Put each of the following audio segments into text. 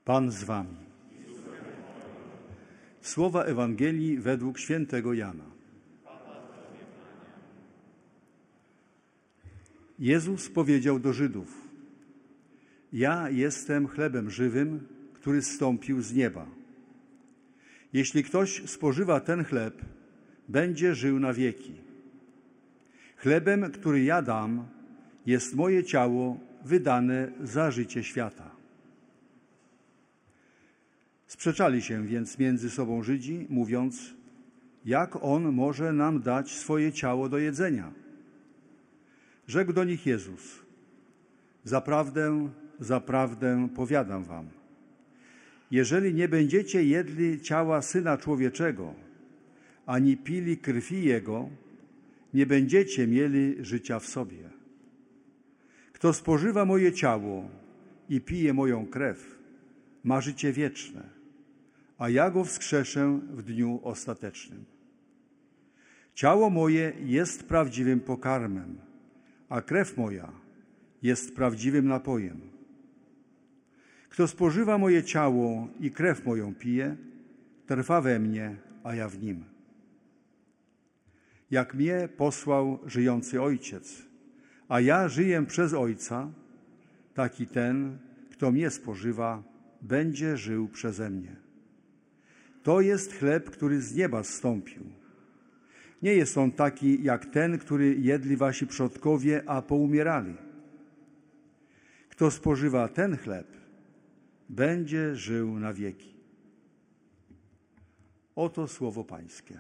Pan z wami. Słowa Ewangelii według świętego Jana. Jezus powiedział do Żydów: Ja jestem chlebem żywym, który zstąpił z nieba. Jeśli ktoś spożywa ten chleb, będzie żył na wieki. Chlebem, który ja dam, jest moje ciało wydane za życie świata. Sprzeczali się więc między sobą Żydzi, mówiąc: jak on może nam dać swoje ciało do jedzenia? Rzekł do nich Jezus: Zaprawdę, zaprawdę powiadam wam, jeżeli nie będziecie jedli ciała Syna Człowieczego, ani pili krwi Jego, nie będziecie mieli życia w sobie. Kto spożywa moje ciało i pije moją krew, ma życie wieczne, a ja go wskrzeszę w dniu ostatecznym. Ciało moje jest prawdziwym pokarmem, a krew moja jest prawdziwym napojem. Kto spożywa moje ciało i krew moją pije, trwa we mnie, a ja w nim. Jak mnie posłał żyjący Ojciec, a ja żyję przez Ojca, taki ten, kto mnie spożywa, będzie żył przeze mnie. To jest chleb, który z nieba zstąpił. Nie jest on taki jak ten, który jedli wasi przodkowie, a poumierali. Kto spożywa ten chleb, będzie żył na wieki. Oto słowo Pańskie.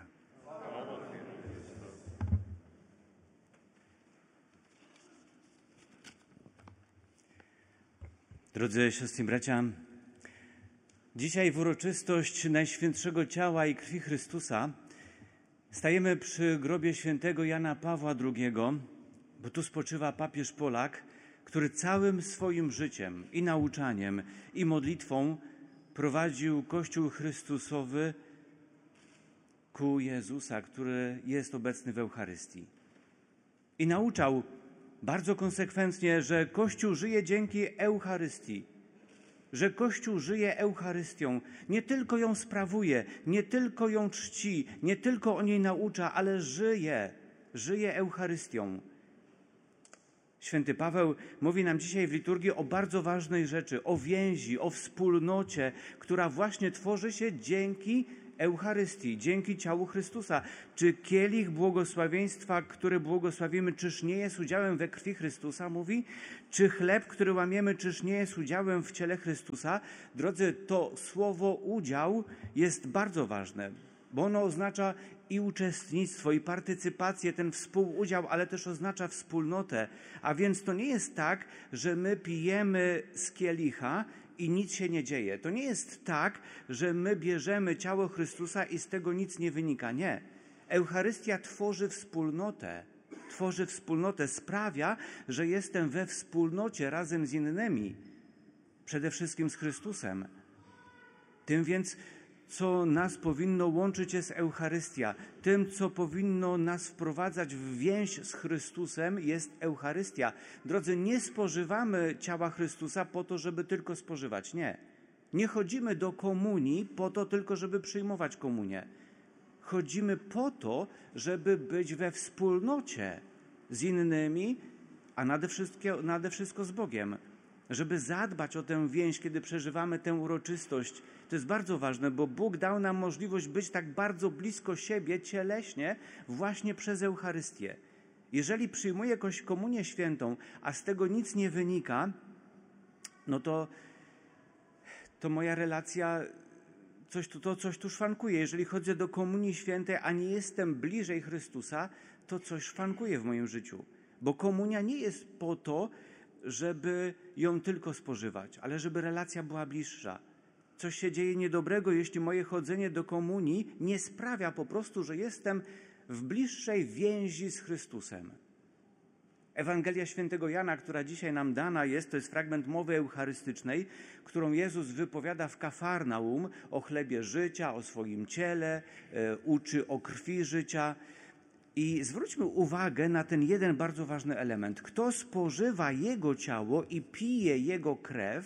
Drodzy siostry i bracia, dzisiaj w uroczystość Najświętszego Ciała i Krwi Chrystusa stajemy przy grobie świętego Jana Pawła II, bo tu spoczywa papież Polak, który całym swoim życiem i nauczaniem, i modlitwą prowadził Kościół Chrystusowy ku Jezusa, który jest obecny w Eucharystii. I nauczał bardzo konsekwentnie, że Kościół żyje dzięki Eucharystii, że Kościół żyje Eucharystią, nie tylko ją sprawuje, nie tylko ją czci, nie tylko o niej naucza, ale żyje Eucharystią. Święty Paweł mówi nam dzisiaj w liturgii o bardzo ważnej rzeczy, o więzi, o wspólnocie, która właśnie tworzy się dzięki Eucharystii, dzięki ciału Chrystusa. Czy kielich błogosławieństwa, który błogosławimy, czyż nie jest udziałem we krwi Chrystusa, mówi? Czy chleb, który łamiemy, czyż nie jest udziałem w ciele Chrystusa? Drodzy, to słowo udział jest bardzo ważne, bo ono oznacza i uczestnictwo, i partycypację, ten współudział, ale też oznacza wspólnotę. A więc to nie jest tak, że my pijemy z kielicha i nic się nie dzieje. To nie jest tak, że my bierzemy ciało Chrystusa i z tego nic nie wynika. Nie. Eucharystia tworzy wspólnotę, sprawia, że jestem we wspólnocie razem z innymi, przede wszystkim z Chrystusem. Tym więc, co nas powinno łączyć, jest Eucharystia. Tym, co powinno nas wprowadzać w więź z Chrystusem, jest Eucharystia. Drodzy, nie spożywamy ciała Chrystusa po to, żeby tylko spożywać. Nie. Nie chodzimy do komunii po to tylko, żeby przyjmować komunię. Chodzimy po to, żeby być we wspólnocie z innymi, a nade wszystko z Bogiem. Żeby zadbać o tę więź, kiedy przeżywamy tę uroczystość. To jest bardzo ważne, bo Bóg dał nam możliwość być tak bardzo blisko siebie cieleśnie właśnie przez Eucharystię. Jeżeli przyjmuję jakąś komunię świętą, a z tego nic nie wynika, no to moja relacja, coś tu szwankuje. Jeżeli chodzę do komunii świętej, a nie jestem bliżej Chrystusa, to coś szwankuje w moim życiu. Bo komunia nie jest po to, żeby ją tylko spożywać, ale żeby relacja była bliższa. Coś się dzieje niedobrego, jeśli moje chodzenie do komunii nie sprawia po prostu, że jestem w bliższej więzi z Chrystusem. Ewangelia świętego Jana, która dzisiaj nam dana jest, to jest fragment mowy eucharystycznej, którą Jezus wypowiada w Kafarnaum o chlebie życia, o swoim ciele, uczy o krwi życia. I zwróćmy uwagę na ten jeden bardzo ważny element. Kto spożywa Jego ciało i pije Jego krew,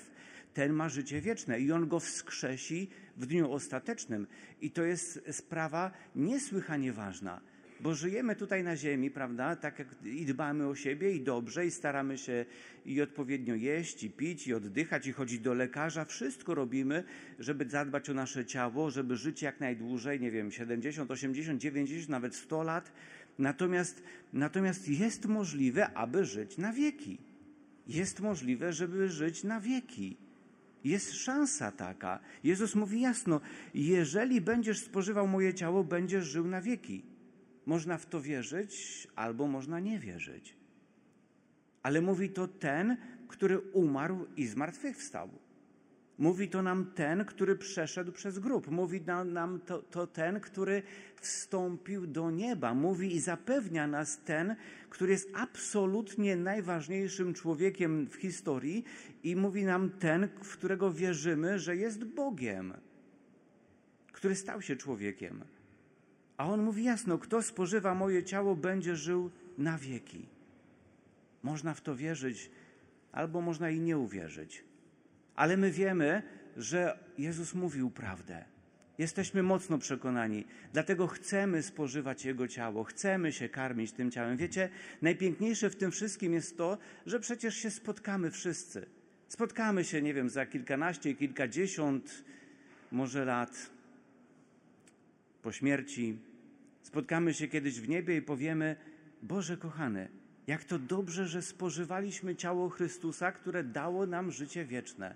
ten ma życie wieczne i On go wskrzesi w dniu ostatecznym. I to jest sprawa niesłychanie ważna, bo żyjemy tutaj na ziemi, prawda, tak jak i dbamy o siebie i dobrze i staramy się i odpowiednio jeść, i pić, i oddychać, i chodzić do lekarza. Wszystko robimy, żeby zadbać o nasze ciało, żeby żyć jak najdłużej, nie wiem, 70, 80, 90, nawet 100 lat. Natomiast jest możliwe, aby żyć na wieki. Jest możliwe, żeby żyć na wieki. Jest szansa taka. Jezus mówi jasno, jeżeli będziesz spożywał moje ciało, będziesz żył na wieki. Można w to wierzyć, albo można nie wierzyć. Ale mówi to ten, który umarł i zmartwychwstał. Mówi to nam ten, który przeszedł przez grób. Mówi nam to ten, który wstąpił do nieba. Mówi i zapewnia nas ten, który jest absolutnie najważniejszym człowiekiem w historii i mówi nam ten, w którego wierzymy, że jest Bogiem, który stał się człowiekiem. A on mówi jasno, kto spożywa moje ciało, będzie żył na wieki. Można w to wierzyć, albo można i nie uwierzyć. Ale my wiemy, że Jezus mówił prawdę. Jesteśmy mocno przekonani, dlatego chcemy spożywać Jego ciało, chcemy się karmić tym ciałem. Wiecie, najpiękniejsze w tym wszystkim jest to, że przecież się spotkamy wszyscy. Spotkamy się, nie wiem, za kilkanaście, kilkadziesiąt może lat po śmierci. Spotkamy się kiedyś w niebie i powiemy, Boże kochany, jak to dobrze, że spożywaliśmy ciało Chrystusa, które dało nam życie wieczne.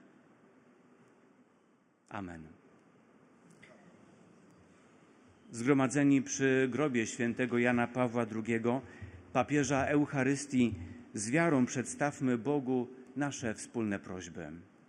Amen. Zgromadzeni przy grobie świętego Jana Pawła II, papieża Eucharystii, z wiarą przedstawmy Bogu nasze wspólne prośby.